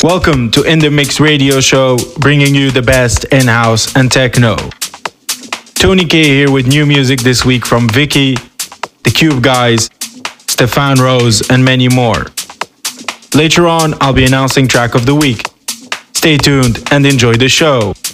Welcome to In The Mix radio show, bringing you the best in house and techno. Tony K here with new music this week from Vicky, The Cube Guys, Stefan Rose, and many more. Later on, I'll be announcing track of the week. Stay tuned and enjoy the show.